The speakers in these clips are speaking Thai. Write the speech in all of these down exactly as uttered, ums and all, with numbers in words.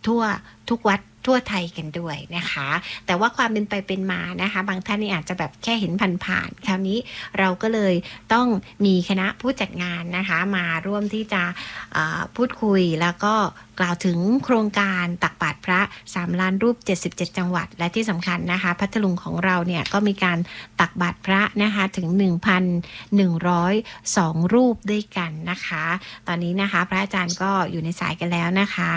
ทั่วทุกวัดทั่วไทยกันด้วยนะคะแต่ว่าความเป็นไปเป็นมานะคะบางท่านนี่อาจจะแบบแค่เห็นผ่านๆคราวนี้เราก็เลยต้องมีคณะผู้จัดงานนะคะมาร่วมที่จะพูดคุยแล้วก็กล่าวถึงโครงการตักบาตรพระสามล้านรูปเจ็ดสิบเจ็ดจังหวัดและที่สำคัญนะคะพัทลุงของเราเนี่ยก็มีการตักบาตรพระนะคะถึง หนึ่งพันหนึ่งร้อยสอง รูปด้วยกันนะคะตอนนี้นะคะพระอาจารย์ก็อยู่ในสายกันแล้วนะคะ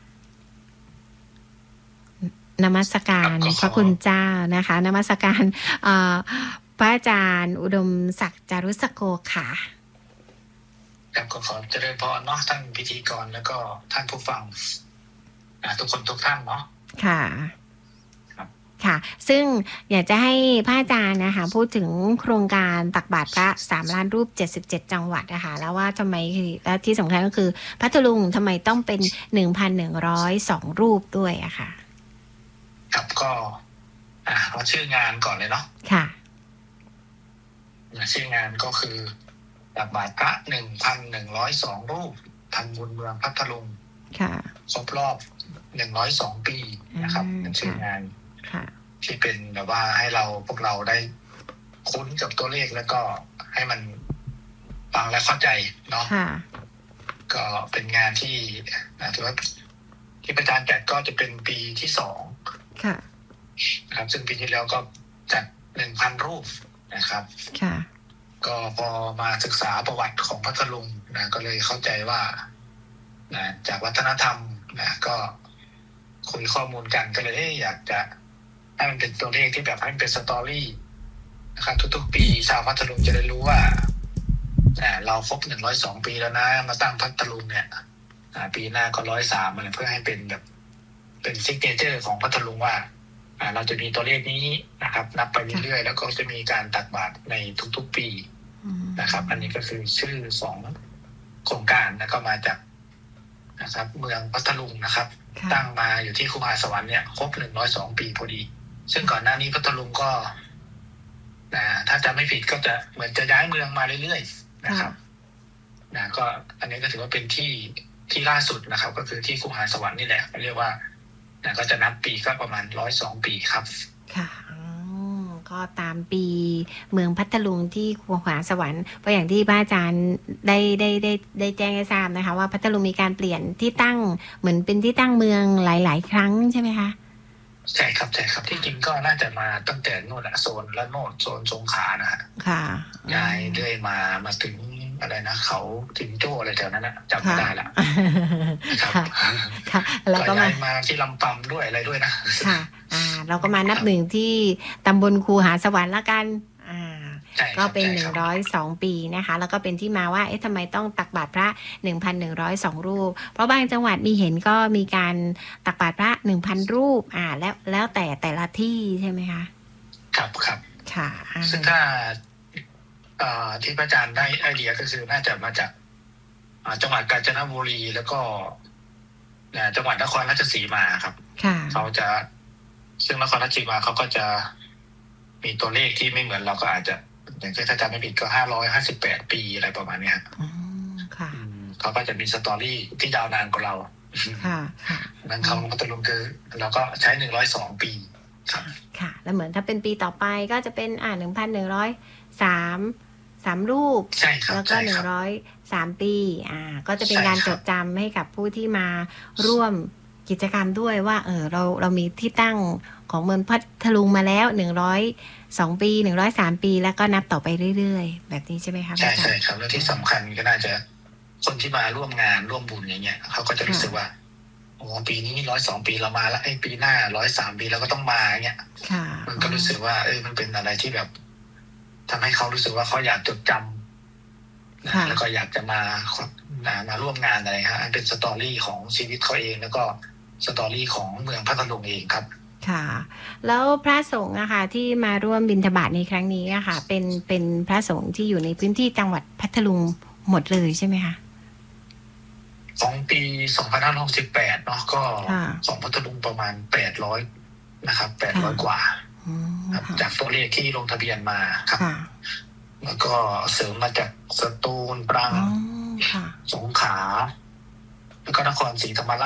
นมัสการพระคุณเจ้านะคะนมัสการพระอาจารย์อุดมศักดิ์จารุสโกค่ะครับก็ขอเจริญพรเนาะท่านพิธีกรแล้วก็ท่านผู้ฟังทุกคนทุกท่านเนาะค่ะค่ะซึ่งอยากจะให้พระอาจารย์นะคะพูดถึงโครงการตักบาตรพระสามล้านรูปเจ็ดสิบเจ็ดจังหวัดนะคะแล้วว่าทำไมและที่สำคัญก็คือพัทลุงทำไมต้องเป็น หนึ่งพันหนึ่งร้อยสอง รูปด้วยอะค่ะครับก็อ่าเอาชื่องานก่อนเลยเนาะค่ะชื่องานก็คือตักบาตรพระ หนึ่งพันหนึ่งร้อยสอง รูปทำบุญเมืองพัทลุงค่ะครบรอบหนึ่งร้อยสองปีนะครับเป็นชื่องานค่ะที่เป็นแบบว่าให้เราพวกเราได้คุ้นกับตัวเลขแล้วก็ให้มันฟังและเข้าใจเนาะก็เป็นงานที่ถือว่าที่ประธานจัดก็จะเป็นปีที่สองค่ะนะครับซึ่งปีที่แล้วก็จัด หนึ่งพัน รูปนะครับค่ะก็พอมาศึกษาประวัติของพัทลุงนะก็เลยเข้าใจว่านะจากวัฒนธรรมนะก็คุยข้อมูลกันก็เลยอยากจะให้มันเป็นตัวเลขที่แบบให้มันเป็นสตอรี่นะครับทุกๆปีชาวพัทลุงจะได้รู้ว่าเราครบหนึ่งร้อยสองปีแล้วนะมาตั้งพัทลุงเนี่ยปีหน้าก็ร้อยสามอะไรเพื่อให้เป็นแบบเป็นซิกเนเจอร์ของพัทลุงว่าเราจะมีตัวเลขนี้นะครับนับไปเรื่อยๆแล้วก็จะมีการตักบาตรในทุกๆปีนะครับอันนี้ก็คือชื่อสองโครงการแล้วก็มาจากนะครับเมืองพัทลุงนะครับตั้งมาอยู่ที่คูหาสวรรค์เนี่ยครบหนึ่งร้อยสองปีพอดีซึ่งก่อนหน้านี้พัทลุงก็นะถ้าจะไม่ผิดก็จะเหมือนจะย้ายเมืองมาเรื่อยๆนะครับนะก็อันนี้ก็ถือว่าเป็นที่ที่ล่าสุดนะครับก็คือที่คูหาสวรรค์นี่แหละเรียกว่านะก็จะนับปีก็ประมาณร้อยสองปีครับค่ะก็ตามปีเมืองพัทลุงที่คูหาสวรรค์เพราะอย่างที่พระอาจารย์ได้ได้ได้ได้แจ้งให้ทราบนะคะว่าพัทลุงมีการเปลี่ยนที่ตั้งเหมือนเป็นที่ตั้งเมืองหลายๆครั้งใช่ไหมคะใช่ครับใช่ครับที่จริงก็น่าจะมาตั้งแต่โน่นอะโซนละโน่นโซนสงขลานะฮะค่ะย้ายเรื่อยมามาถึงอะไรนะเขาจิงโจ้อะไรแถวนั้นนะจำไม่ได้ละครับค่ะแล้วก็มามาที่ลำปำด้วยอะไรด้วยนะค่ะอ่าเราก็มานับหนึ่งที่ตำบลคูหาสวรรค์ละกันอ่าก็เป็นหนึ่งร้อยสองปีนะคะแล้วก็เป็นที่มาว่าเอ๊ะทำไมต้องตักบาตรพระ หนึ่งพันหนึ่งร้อยสอง รูปเพราะบางจังหวัดมีเห็นก็มีการตักบาตรพระ หนึ่งพัน รูปอ่าแล้วแล้วแต่แต่ละที่ใช่ไหมคะครับครับค่ะซึ่งถ้าที่พระอาจารย์ได้ไอเดียก็คือน่าจะมาจากจังหวัดกาญจนบุรีแล้วก็จังหวัดนครราชสีมาครับเขาจะซึ่งนครราชสีมาเขาก็จะมีตัวเลขที่ไม่เหมือนเราก็อาจจะอย่างเช่นถ้าจำไม่ผิดก็ห้าร้อยห้าสิบแปดปีอะไรประมาณนี้ค่ะเขาก็จะมีสตอรี่ที่ยาวนานกว่าเราค่ะนั้นเขาพัทลุงคือเราก็ใช้หนึ่งร้อยสองปีครับค่ะแล้วเหมือนถ้าเป็นปีต่อไปก็จะเป็นอ่าหนึ่งพันหนึ่งร้อยสามสามรูปแล้วก็หนึ่งร้อยสามปีอ่าก็จะเป็นการจดจำให้กับผู้ที่มาร่วมกิจกรรมด้วยว่าเออเราเรามีที่ตั้งของเมืองพัทลุงมาแล้วหนึ่งร้อยสองปีหนึ่งร้อยสามปีแล้วก็นับต่อไปเรื่อยๆแบบนี้ใช่ไหมคะใช่ใช่ครับแล้วที่สำคัญก็น่าจะคนที่มาร่วมงานร่วมบุญอย่างเงี้ยเขาก็จะรู้สึกว่าโอ้ปีนี้ร้อยสองปีเรามาแล้วไอ้ปีหน้าร้อยสามปีเราก็ต้องมาเงี้ยมันก็รู้สึกว่าเออมันเป็นอะไรที่แบบทำให้เขารู้สึกว่าเขาอยากจดจำแล้วก็อยากจะมามาร่วมงานอะไรฮะเป็นสตอรี่ของชีวิตเขาเองแล้วก็สตอรี่ของเมืองพัทลุงเองครับค่ะแล้วพระสงฆ์อะค่ะที่มาร่วมบิณฑบาตในครั้งนี้อะค่ะเป็นเป็นพระสงฆ์ที่อยู่ในพื้นที่จังหวัดพัทลุงหมดเลยใช่ไหมคะของปีสองพันห้าร้อยหกสิบแปดเนาะก็ของพัทลุงประมาณแปดร้อยนะครับแปดร้อยกว่าจากตัวเลขที่ลงทะเบียนมาครับแล้วก็เสริมมาจากสตูลตรังสงขลาแล้วก็นครศรีธรรมราช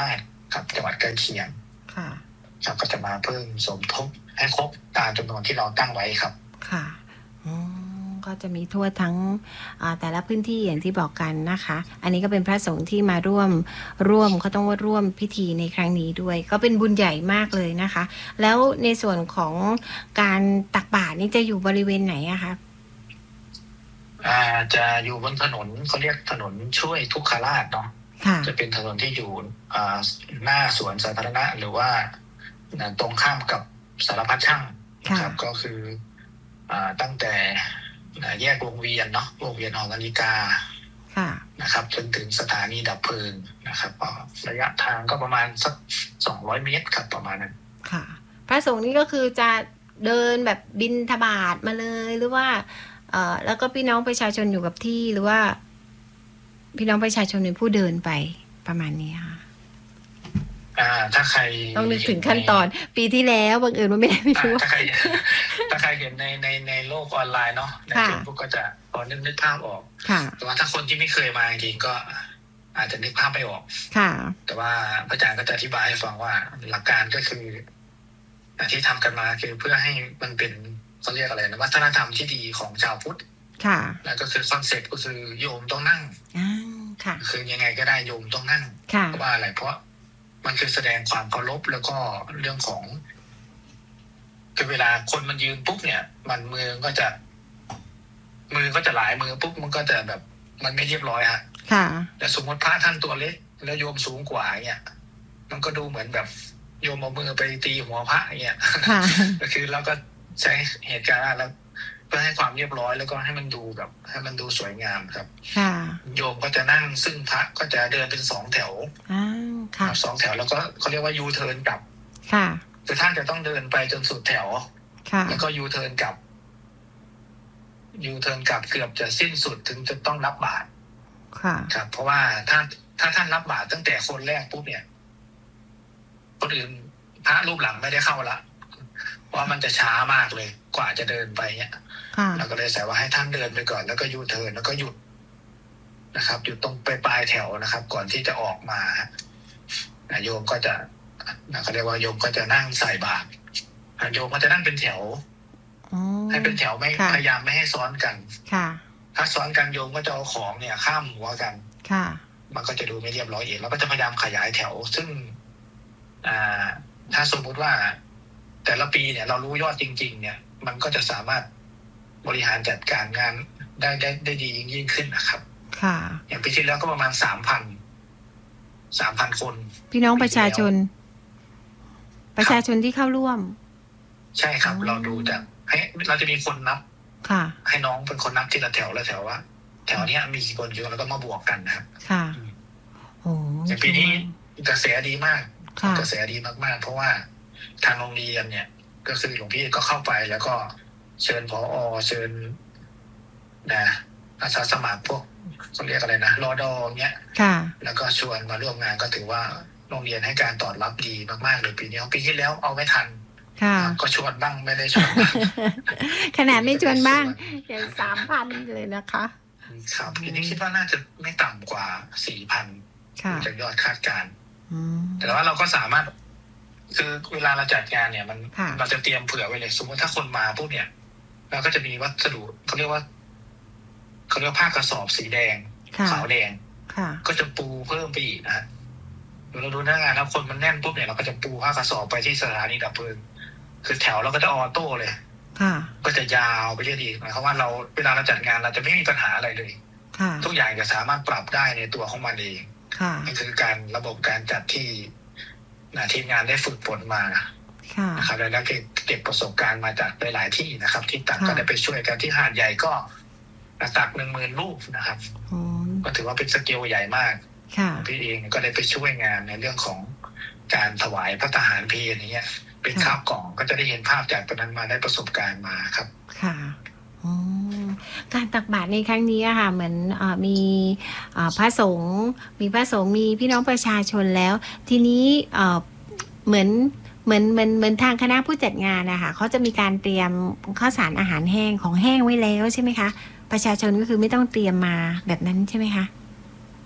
กับจังหวัดใกล้เคียงค่ะครับก็จะมาเพิ่มสมทบให้ครบตามจำนวนที่เราตั้งไว้ครับค่ะอืมก็จะมีทั่วทั้งแต่ละพื้นที่อย่างที่บอกกันนะคะอันนี้ก็เป็นพระสงฆ์ที่มาร่วมร่วมเขาต้องว่าร่วมพิธีในครั้งนี้ด้วยก็เป็นบุญใหญ่มากเลยนะคะแล้วในส่วนของการตักบาตรนี่จะอยู่บริเวณไหนอะคะอ่าจะอยู่บนถนนเขาเรียกถนนช่วยทุกขราชเนาะจะเป็นถนนที่อยู่อ่าหน้าสวนสาธารณะหรือว่าตรงข้ามกับสารพัดช่างครับก็คืออ่าตั้งแต่แยกวงเวียนเนาะวงเวียนหอนาฬิกานะครับจนถึงสถานีดับเพลิงนะครับระยะทางก็ประมาณสักสองร้อยเมตรครับประมาณนั้นค่ะพระสงฆ์นี่ก็คือจะเดินแบบบิณฑบาตมาเลยหรือว่าเอ่อแล้วก็พี่น้องประชาชนอยู่กับที่หรือว่าพี่น้องประชาชนเป็นผู้เดินไปประมาณนี้ค่ะอ่าถ้าใครต้องนึกถึงขั้นตอนปีที่แล้วบังเอิญว่าไม่ได้ไปดูถ้าใครถ้าใครเห็นในในในโลกออนไลน์เนาะในเฟซบุ๊กก็จะพอนึกนึกภาพออกแต่ว่าถ้าคนที่ไม่เคยมาจริงก็อาจจะนึกภาพไม่ออกค่ะแต่ว่าพระอาจารย์ก็จะอธิบายให้ฟังว่าหลักการก็คือที่ทำกันมาคือเพื่อให้มันเป็นเขาเรียกอะไรนะวัฒนธรรมที่ดีของชาวพุทธค่ะแล้วก็คือคอนเซ็ปต์ก็คือโยมต้องนั่งอ่าค่ะคือยังไงก็ได้โยมต้องนั่งเพราะว่าอะไรเพราะมันคือแสดงความเคารพแล้วก็เรื่องของคือเวลาคนมันยืนปุ๊บเนี่ยมันมือก็จะมือก็จะหลายมือปุ๊บมันก็จะแบบมันไม่เรียบร้อยฮะค่ะแต่สมมติพระท่านตัวเล็กแล้วโยมสูงกว่าเนี่ยมันก็ดูเหมือนแบบโยมเอามือไปตีหัวพระเนี่ยก็คือเราก็ใช้เหตุการณ์แล้วเพื่อให้ความเรียบร้อยแล้วก็ให้มันดูแบบให้มันดูสวยงามครับโยมก็จะนั่งซึ่งพระก็จะเดินเป็นสองแถวสองแถวแล้วก็เขาเรียกว่ายูเทิร์นกลับคือท่านจะต้องเดินไปจนสุดแถวแล้วก็ยูเทิร์นกลับยูเทิร์นกลับเกือบจะสิ้นสุดถึงจะต้องรับบาตรครับเพราะว่าถ้าถ้าท่านรับบาตรตั้งแต่คนแรกปุ๊บเนี่ยคนอื่นพระรูปหลังไม่ได้เข้าละเพราะมันจะช้ามากเลยกว่าจะเดินไปเนี่ยเราก็เลยใส่ว่าให้ท่านเดินไปก่อนแล้วก็ยูเทิร์นแล้วก็หยุดนะครับหยุดตรงไปปลายแถวนะครับ ก่อนที่จะออกมาโยมก็จะเขาเรียกว่าโยมก็จะนั่งใส่บาตรโยมก็จะนั่งเป็นแถวให้เป็นแถวไม่พยายามไม่ให้ซ้อนกันถ้าซ้อนกันโยมก็จะเอาของเนี่ยข้ามหัวกันมันก็จะดูไม่เรียบร้อยเองแล้วก็จะพยายามขยายแถวซึ่งอ่าถ้าสมมุติว่าแต่ละปีเนี่ยเรารู้ยอดจริงๆเนี่ยมันก็จะสามารถบริหารจัดการงานได้ได้ได้ดียิ่งยิ่งขึ้นนะครับค่ะอย่างปีที่แล้วก็ประมาณสามพันสามพันคนพี่น้องประชาชนประชาชนที่เข้าร่วมใช่ครับเราดูจากให้เราจะมีคนนับค่ะให้น้องเป็นคนนับทีละแถวละแถวว่าแถวเนี้ยมีกี่คนอยู่แล้วก็มาบวกกันนะครับค่ะโอ้อย่างปีนี้กระแสดีมากกระแสดีมากๆเพราะว่าทางโรงเรียนเนี่ยก็คือหลวงพี่ก็เข้าไปแล้วก็เชิญผอ.เชิญนะอาสาสมัครพวกเขาเรียกอะไรนะรอดอเงี้ยแล้วก็ชวนมาร่วมงานก็ถือว่าโรงเรียนให้การตอบรับดีมากๆเลยปีนี้ปีที่แล้วเอาไม่ทันก็ชวนบ้างไม่ได้ชวนขนาดไม่ชวนบ้างอย่างสามพันเลยนะคะครับปีนี้คิดว่าน่าจะไม่ต่ำกว่าสี่พันจากยอดคาดการณ์แต่ว่าเราก็สามารถคือเวลาเราจัดงานเนี่ยมันเราจะเตรียมเผื่อไว้เลยสมมติถ้าคนมาพวกเนี่ยเราก็จะมีวัสดุเขาเรียกว่าเขาเรียกผ้ากระสอบสีแดงขาวแดงก็จะปูเพิ่มไปอีกนะฮะเราดูหน้างานแล้วคนมันแน่นปุ๊บเนี่ยเราก็จะปูผ้ากระสอบไปที่สถานีดับเพลิงคือแถวเราก็จะออโต้เลยก็จะยาวไปเรื่อยๆหมายความว่าเราเวลาเราจัดงานเราจะไม่มีปัญหาอะไรเลยทุกอย่างจะสามารถปรับได้ในตัวของมันเองนี่คือการระบบการจัดที่ทีมงานได้ฝึกฝนมานะครับแล้วก็เก็บประสบการณ์มาจากหลายๆที่นะครับที่ต่างก็ได้ไปช่วยกันที่หาดใหญ่ก็ตักหนึ่งหมื่นรูปนะครับก็ถือว่าเป็นสเกลใหญ่มากพี่เองก็ได้ไปช่วยงานในเรื่องของการถวายพระทหารเพลอย่างเงี้ยเป็นข้าวกล่องก็จะได้เห็นภาพจากตรงนั้นมาได้ประสบการณ์มาครับค่ะการตักบาตรในครั้งนี้ค่ะเหมือนมีพระสงฆ์มีพระสงฆ์มีพี่น้องประชาชนแล้วทีนี้เหมือนเหมือนเหมือนเหมือนทางคณะผู้จัดงานนะคะเขาจะมีการเตรียมข้าวสารอาหารแห้งของแห้งไว้แล้วใช่ไหมคะประชาชนก็คือไม่ต้องเตรียมมาแบบนั้นใช่ไหมคะ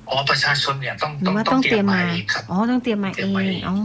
อ๋อประชาชนเนี่ยต้องหรืต้ออง ว่าต้ต้ออง งเตเตรีรียยมมมามาเองครับอ๋อต้องเตรียมมาเตรีเอยมมาเอง งอ๋อ